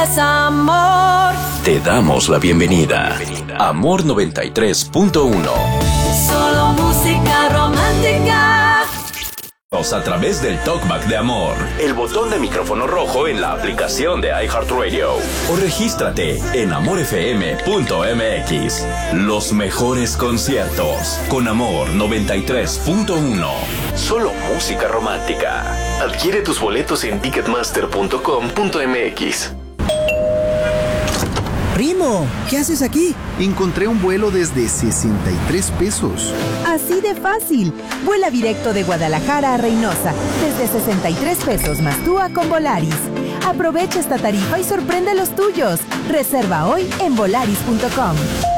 Es amor. Te damos la bienvenida. Amor 93.1. Solo música romántica. A través del TalkBack de Amor, el botón de micrófono rojo en la aplicación de iHeartRadio, o regístrate en amorfm.mx. Los mejores conciertos con Amor 93.1. Solo música romántica. Adquiere tus boletos en ticketmaster.com.mx. Primo, ¿qué haces aquí? Encontré un vuelo desde 63 pesos. Así de fácil. Vuela directo de Guadalajara a Reynosa desde 63 pesos más TUA con Volaris. Aprovecha esta tarifa y sorprende a los tuyos. Reserva hoy en volaris.com.